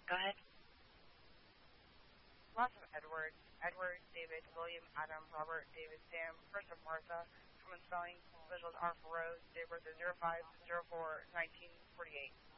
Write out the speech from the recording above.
Go ahead. Lots of Edwards. Edward, David, William, Adam, Robert, David, Sam, first of Martha, common spelling, initials R for Rose, date of birth is 05/04/1948.